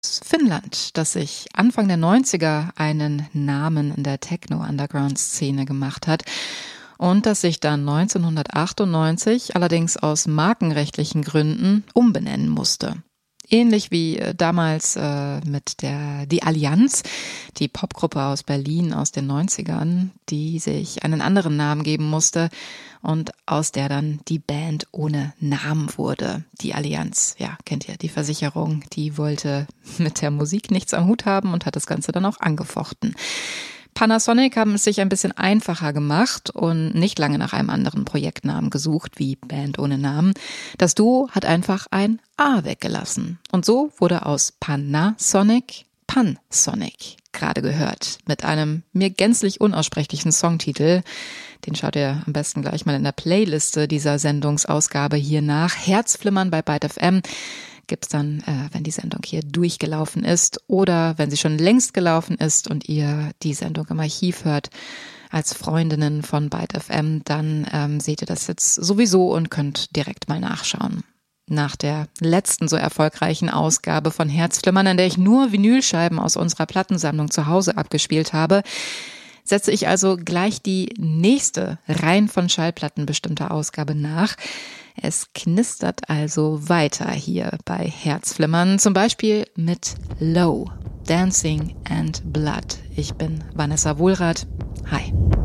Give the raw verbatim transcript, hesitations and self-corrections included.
Finnland, das sich Anfang der neunziger einen Namen in der Techno-Underground-Szene gemacht hat und das sich dann neunzehnhundertachtundneunzig allerdings aus markenrechtlichen Gründen umbenennen musste. Ähnlich wie damals äh, mit der Die Allianz, die Popgruppe aus Berlin aus den neunzigern, die sich einen anderen Namen geben musste und aus der dann die Band ohne Namen wurde. Die Allianz, ja, kennt ihr, die Versicherung, die wollte mit der Musik nichts am Hut haben und hat das Ganze dann auch angefochten. Panasonic haben es sich ein bisschen einfacher gemacht und nicht lange nach einem anderen Projektnamen gesucht, wie Band ohne Namen. Das Duo hat einfach ein A weggelassen. Und so wurde aus Panasonic Pansonic gerade gehört. Mit einem mir gänzlich unaussprechlichen Songtitel. Den schaut ihr am besten gleich mal in der Playliste dieser Sendungsausgabe hier nach. Herzflimmern bei Byte F M. Gibt's dann, äh, wenn die Sendung hier durchgelaufen ist oder wenn sie schon längst gelaufen ist und ihr die Sendung im Archiv hört als Freundinnen von Byte F M, dann ähm, seht ihr das jetzt sowieso und könnt direkt mal nachschauen. Nach der letzten so erfolgreichen Ausgabe von Herzflimmern, in der ich nur Vinylscheiben aus unserer Plattensammlung zu Hause abgespielt habe, setze ich also gleich die nächste rein von Schallplatten bestimmte Ausgabe nach. Es knistert also weiter hier bei Herzflimmern, zum Beispiel mit Low, Dancing and Blood. Ich bin Vanessa Wohlrath. Hi.